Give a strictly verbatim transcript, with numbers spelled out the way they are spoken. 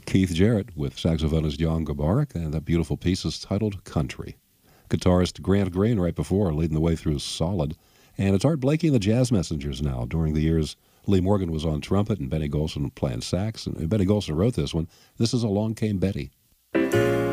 Keith Jarrett with saxophonist Jan Gabarek, and that beautiful piece is titled Country. Guitarist Grant Green right before, leading the way through Solid. And it's Art Blakey and the Jazz Messengers now. During the years, Lee Morgan was on trumpet and Benny Golson playing sax. And Benny Golson wrote this one. This is Along Came Betty.